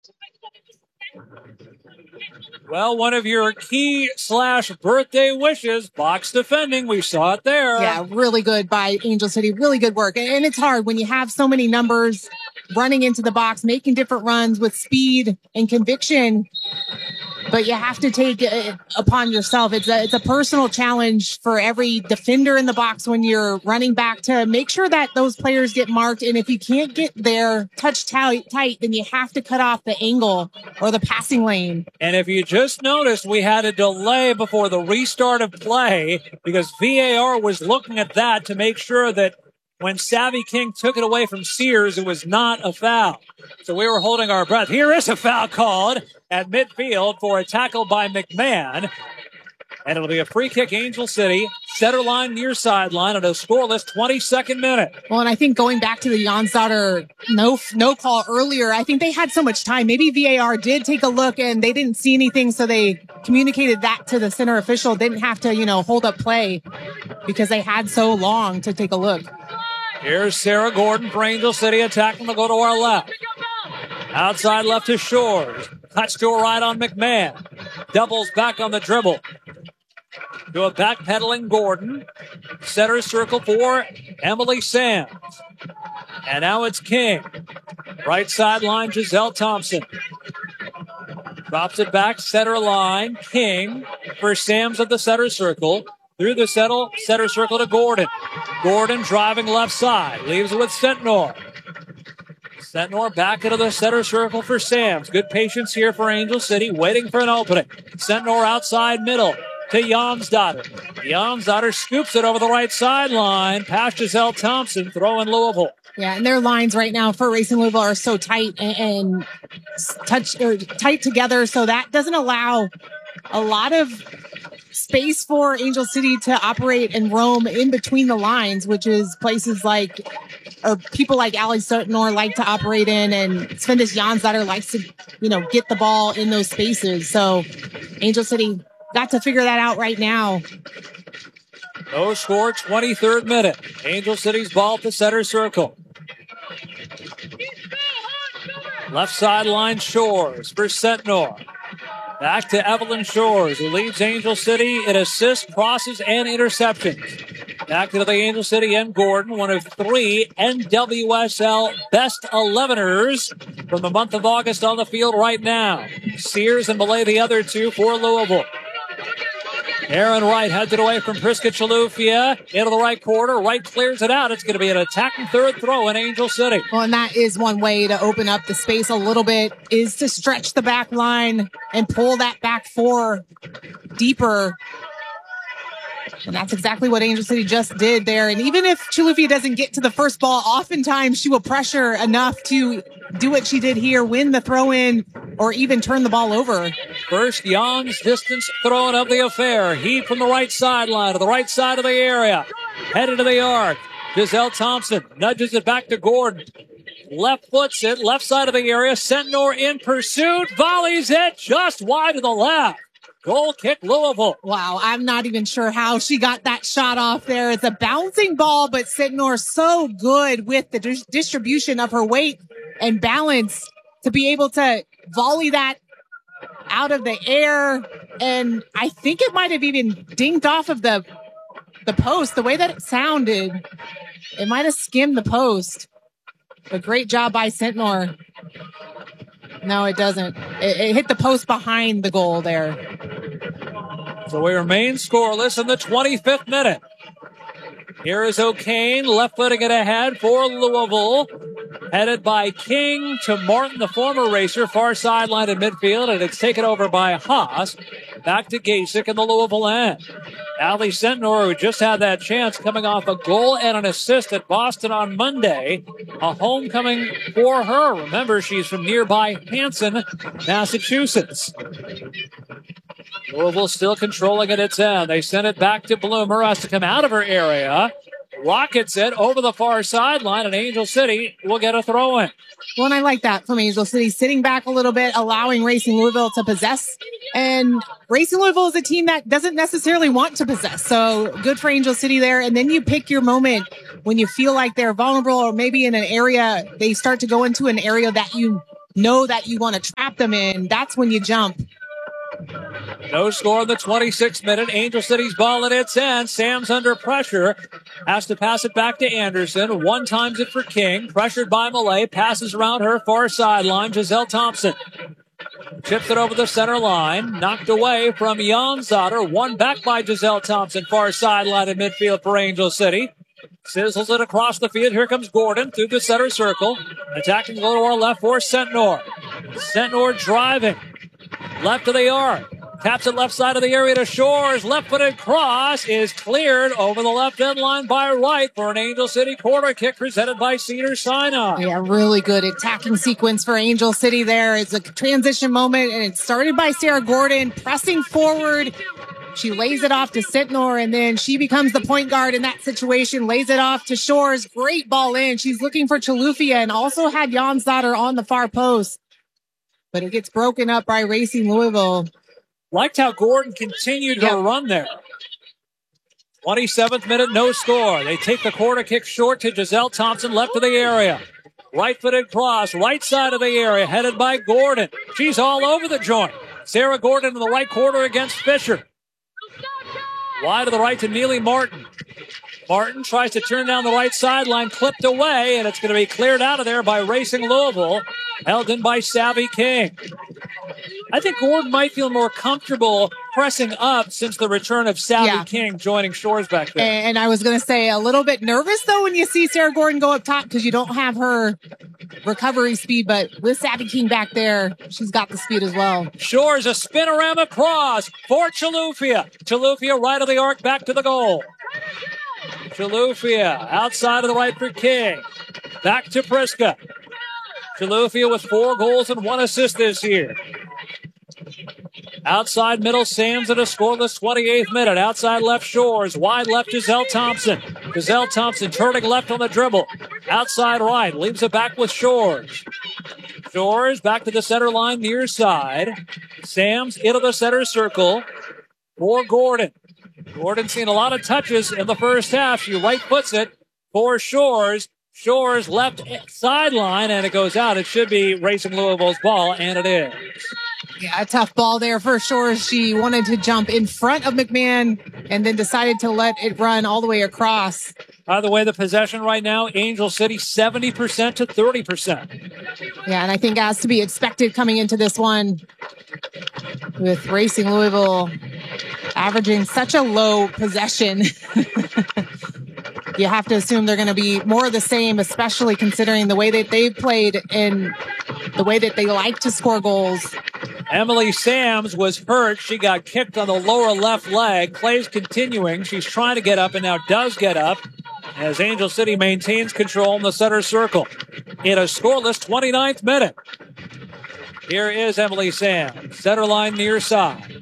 Well, one of your key/birthday wishes, box defending. We saw it there. Yeah, really good by Angel City. Really good work. And it's hard when you have so many numbers running into the box, making different runs with speed and conviction. But you have to take it upon yourself. It's a personal challenge for every defender in the box when you're running back to make sure that those players get marked. And if you can't get there, touch tight, then you have to cut off the angle or the passing lane. And if you just noticed, we had a delay before the restart of play because VAR was looking at that to make sure that when Savvy King took it away from Sears, it was not a foul. So we were holding our breath. Here is a foul called at midfield for a tackle by McMahon. And it'll be a free kick, Angel City. Center line, near sideline on a scoreless 22nd minute. Well, and I think going back to the Jonsdottir no call earlier, I think they had so much time. Maybe VAR did take a look and they didn't see anything, so they communicated that to the center official. Didn't have to, hold up play because they had so long to take a look. Here's Sarah Gordon for Angel City, attacking to go to our left. Outside left to Shores. Cuts to a right on McMahon. Doubles back on the dribble. To a backpedaling Gordon. Center circle for Emily Sands. And now it's King. Right sideline, Giselle Thompson. Drops it back, center line. King for Sams at the center circle. Through the center circle to Gordon. Gordon driving left side. Leaves it with Sentnor. Sentnor back into the center circle for Sams. Good patience here for Angel City, waiting for an opening. Sentnor outside middle to Jonsdottir. Jonsdottir scoops it over the right sideline. Past Giselle Thompson, throwing Louisville. Yeah, and their lines right now for Racing Louisville are so tight and tight together, so that doesn't allow a lot of space for Angel City to operate and roam in between the lines, which is places like, or people like Allie Sentnor like to operate in, and Svendis Jonsdottir likes to, get the ball in those spaces. So Angel City got to figure that out right now. No score, 23rd minute. Angel City's ball at the center circle. Left sideline, Shores for Sentnor. Back to Evelyn Shores, who leads Angel City in assists, crosses, and interceptions. Back to the Angel City and Gordon, one of 3 NWSL best 11ers from the month of August on the field right now. Sears and Malay, the other 2 for Louisville. Aaron Wright heads it away from Priska Chalufia into the right corner. Wright clears it out. It's going to be an attacking third throw in Angel City. Well, and that is one way to open up the space a little bit, is to stretch the back line and pull that back 4 deeper. And that's exactly what Angel City just did there. And even if Chalufia doesn't get to the first ball, oftentimes she will pressure enough to do what she did here, win the throw in, or even turn the ball over. First Young's distance throwing of the affair. He from the right sideline to the right side of the area. Headed to the arc. Giselle Thompson nudges it back to Gordon. Left foots it, left side of the area. Sentnor in pursuit. Volleys it just wide to the left. Goal kick, Louisville. Wow, I'm not even sure how she got that shot off there. It's a bouncing ball, but Sentnor so good with the distribution of her weight and balance to be able to volley that out of the air. And I think it might have even dinged off of the post. The way that it sounded, it might have skimmed the post. But great job by Sentnor. No, it doesn't. It hit the post behind the goal there. So we remain scoreless in the 25th minute. Here is O'Kane, left-footing it ahead for Louisville. Headed by King to Martin, the former racer, far sideline in midfield, and it's taken over by Haas. Back to Gasick in the Louisville end. Allie Sentnor, who just had that chance, coming off a goal and an assist at Boston on Monday. A homecoming for her. Remember, she's from nearby Hanson, Massachusetts. Louisville still controlling at its end. They send it back to Bloomer, has to come out of her area. Rockets it over the far sideline, and Angel City will get a throw in. Well, and I like that from Angel City, sitting back a little bit, allowing Racing Louisville to possess. And Racing Louisville is a team that doesn't necessarily want to possess. So good for Angel City there. And then you pick your moment when you feel like they're vulnerable, or maybe in an area, they start to go into an area that you know that you want to trap them in, that's when you jump. No score in the 26th minute. Angel City's ball at its end. Sam's under pressure. Has to pass it back to Anderson. One times it for King. Pressured by Malay. Passes around her far sideline. Giselle Thompson chips it over the center line. Knocked away from Janzader. One back by Giselle Thompson. Far sideline in midfield for Angel City. Sizzles it across the field. Here comes Gordon through the center circle. Attacking go to our left for Sentnor. Sentnor driving. Left of the yard. Taps it left side of the area to Shores. Left-footed cross is cleared over the left end line by Wright for an Angel City corner kick presented by Cedars-Sinai. Yeah, really good attacking sequence for Angel City there. It's a transition moment, and it started by Sarah Gordon pressing forward. She lays it off to Sentnor, and then she becomes the point guard in that situation, lays it off to Shores. Great ball in. She's looking for Chalufia and also had Janzader on the far post. But it gets broken up by Racing Louisville. Liked how Gordon continued her run there. 27th minute, no score. They take the corner kick short to Giselle Thompson, left of the area. Right-footed cross, right side of the area, headed by Gordon. She's all over the joint. Sarah Gordon in the right corner against Fisher. Wide to the right to Neely Martin. Martin tries to turn down the right sideline, clipped away, and it's going to be cleared out of there by Racing Louisville, held in by Savvy King. I think Gordon might feel more comfortable pressing up since the return of Savvy King joining Shores back there. And I was going to say a little bit nervous, though, when you see Sarah Gordon go up top because you don't have her recovery speed. But with Savvy King back there, she's got the speed as well. Shores, a spinorama cross for Chalufia. Chalufia right of the arc, back to the goal. Chalufia outside of the right for King. Back to Priska. Chalufia with 4 goals and 1 assist this year. Outside middle, Sam's at a scoreless 28th minute. Outside left, Shores. Wide left, Giselle Thompson. Giselle Thompson turning left on the dribble. Outside right, leaves it back with Shores. Shores back to the center line, near side. Sam's into the center circle for Gordon. Gordon seen a lot of touches in the first half. She right foots it for Shores. Shores left sideline, and it goes out. It should be Racing Louisville's ball, and it is. Yeah, a tough ball there for Shores. She wanted to jump in front of McMahon and then decided to let it run all the way across. By the way, the possession right now, Angel City 70% to 30%. Yeah, and I think as to be expected coming into this one with Racing Louisville averaging such a low possession. You have to assume they're going to be more of the same, especially considering the way that they've played and the way that they like to score goals. Emily Sams was hurt. She got kicked on the lower left leg. Play's continuing. She's trying to get up and now does get up as Angel City maintains control in the center circle. In a scoreless 29th minute. Here is Emily Sams. Center line near side.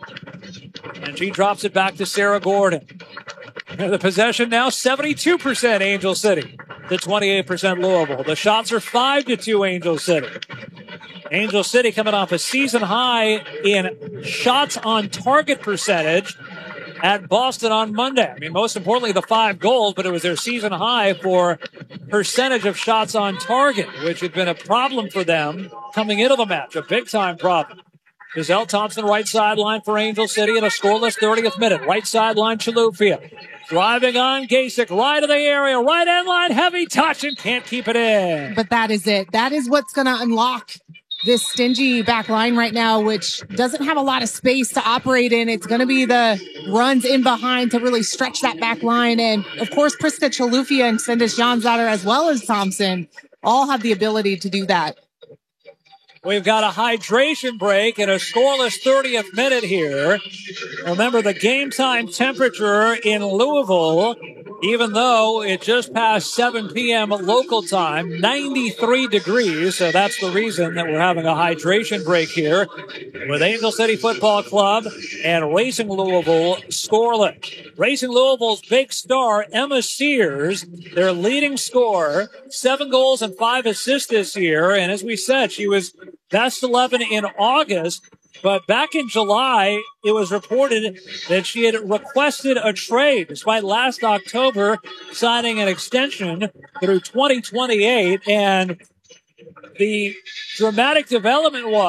And she drops it back to Sarah Gordon. The possession now 72% Angel City to 28% Louisville. The shots are 5-2 Angel City. Angel City coming off a season high in shots on target percentage at Boston on Monday. I mean, most importantly, the 5 goals, but it was their season high for percentage of shots on target, which had been a problem for them coming into the match, a big-time problem. Giselle Thompson, right sideline for Angel City in a scoreless 30th minute. Right sideline, Chalufia. Driving on Gasick, right of the area, right end line, heavy touch, and can't keep it in. But that is it. That is what's going to unlock this stingy back line right now, which doesn't have a lot of space to operate in. It's going to be the runs in behind to really stretch that back line. And, of course, Priska Chalufia and Sendis Janzader, as well as Thompson, all have the ability to do that. We've got a hydration break and a scoreless 30th minute here. Remember, the game time temperature in Louisville, even though it just passed 7 p.m. local time, 93 degrees. So that's the reason that we're having a hydration break here with Angel City Football Club and Racing Louisville scoreless. Racing Louisville's big star, Emma Sears, their leading scorer, 7 goals and 5 assists this year. And as we said, she was best 11 in August, but back in July, it was reported that she had requested a trade, despite last October signing an extension through 2028. And the dramatic development was